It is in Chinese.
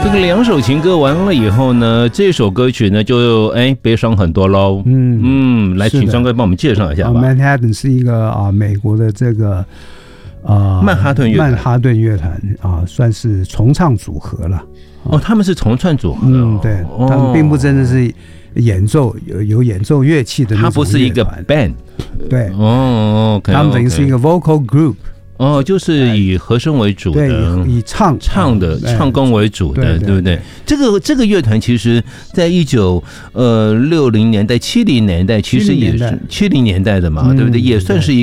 这个两首情歌完了以后呢，这首歌曲呢就悲伤很多喽。来，请张哥帮我们介绍一下吧。 Manhattan 是一个美国的这个曼哈顿乐团算是重唱组合了。 他们是重唱组合。 对，他们并不真的是演奏有演奏乐器的那种乐团， 它不是一个 band。 对， 他们等于是一个 vocal group。 就是以和声为主的， 对，以唱功为主的，对不对？这个乐团其实在1960年代、70年代，其实也是70年代的嘛，对不对？也算是一